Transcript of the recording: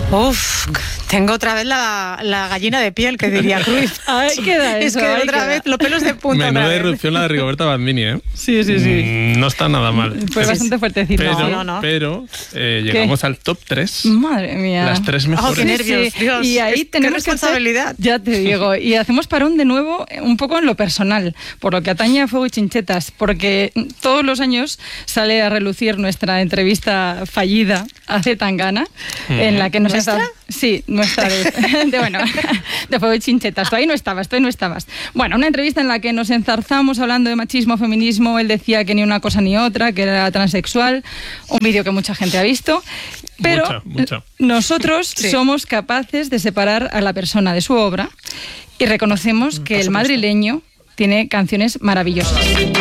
Uf, tengo otra vez la gallina de piel, que diría Cruz. Ahí queda eso. Es que otra vez los pelos de punta. Menuda irrupción la de Rigoberta Bandini, ¿eh? Sí. No está nada mal. Fue bastante fuertecito. Pero llegamos al top 3. Madre mía. Las 3 mejores. ¡Qué nervios! Dios, y ahí tenemos qué responsabilidad. Ya te digo. Y hacemos parón de nuevo un poco en lo personal, por lo que atañe a Fuego y Chinchetas, porque todos los años sale a relucir nuestra entrevista fallida a Zetangana, en la que nos ¿Nuestra? Sí, nuestra de Fuego y Chinchetas. Tú ahí no estabas. Bueno, una entrevista en la que nos enzarzamos hablando de machismo, feminismo. Él decía que ni una cosa ni otra, que era transexual. Un vídeo que mucha gente ha visto. Pero mucha. Nosotros somos capaces de separar a la persona de su obra y reconocemos que el madrileño tiene canciones maravillosas.